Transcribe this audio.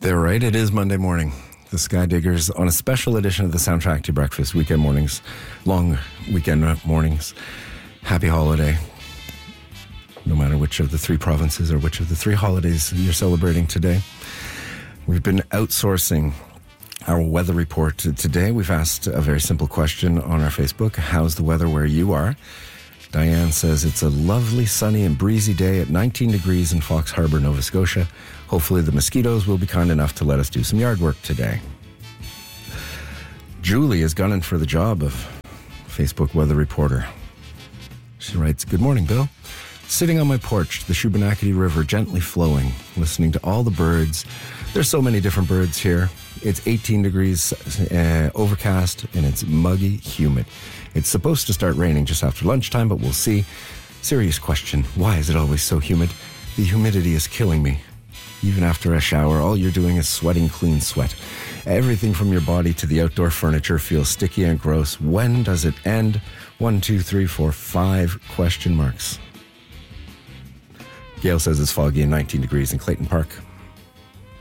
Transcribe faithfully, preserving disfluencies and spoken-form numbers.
They're right. It is Monday morning. The Sky Diggers on a special edition of the Soundtrack to Your Breakfast. Weekend mornings. Long weekend mornings. Happy holiday. No matter which of the three provinces or which of the three holidays you're celebrating today. We've been outsourcing our weather report today. We've asked a very simple question on our Facebook. How's the weather where you are? Diane says it's a lovely, sunny and breezy day at nineteen degrees in Fox Harbour, Nova Scotia. Hopefully the mosquitoes will be kind enough to let us do some yard work today. Julie is gunning for the job of Facebook weather reporter. She writes, "Good morning, Bill. Sitting on my porch, the Shubenacadie River gently flowing, listening to all the birds. There's so many different birds here. It's eighteen degrees, uh, overcast, and it's muggy, humid. It's supposed to start raining just after lunchtime, but we'll see. Serious question, why is it always so humid? The humidity is killing me. Even after a shower, all you're doing is sweating clean sweat. Everything from your body to the outdoor furniture feels sticky and gross. When does it end? One, two, three, four, five question marks." Gail says it's foggy and nineteen degrees in Clayton Park.